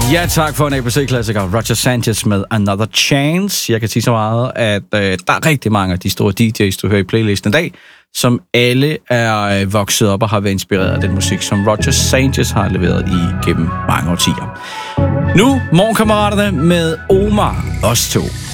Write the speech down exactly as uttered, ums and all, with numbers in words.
Ja, tak for en A B C-klassiker. Roger Sanchez med Another Chance. Jeg kan sige så meget, at øh, der er rigtig mange af de store D J's, du hører i playlisten i dag, som alle er øh, vokset op og har været inspireret af den musik, som Roger Sanchez har leveret i gennem mange årtier. Nu, morgenkammeraterne med Omar, os to.